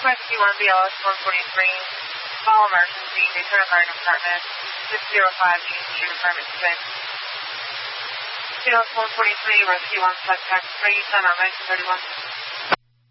Rescue 1 BLS 143, call emergency, Daytona Fire Department, 605 Union Street, Apartment 6. BLS 143, Rescue 1 suspect, 3, 10 on 1931.